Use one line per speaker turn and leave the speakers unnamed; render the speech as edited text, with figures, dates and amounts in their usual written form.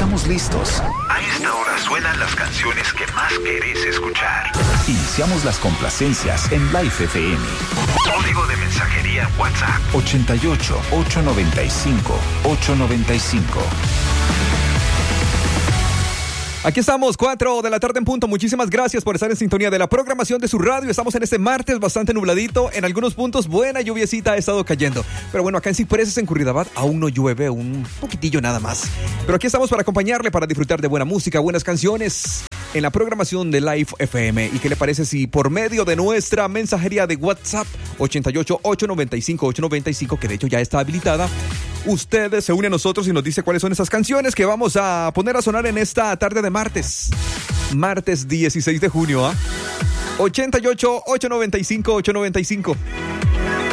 Estamos listos.
A esta hora suenan las canciones que más querés escuchar.
Iniciamos las complacencias en Life FM.
Código de mensajería WhatsApp
88 895 895.
Aquí estamos, 4 de la tarde en punto. Muchísimas gracias por estar en sintonía de la programación de su radio. Estamos en este martes bastante nubladito. En algunos puntos buena lluviecita ha estado cayendo. Pero bueno, acá en Cipreses, en Curridabat, aún no llueve, un poquitillo nada más. Pero aquí estamos para acompañarle, para disfrutar de buena música, buenas canciones en la programación de Life FM. ¿Y qué le parece si por medio de nuestra mensajería de WhatsApp 88 895 895, que de hecho ya está habilitada, usted se une a nosotros y nos dice cuáles son esas canciones que vamos a poner a sonar en esta tarde de martes 16 de junio, 88 895 895.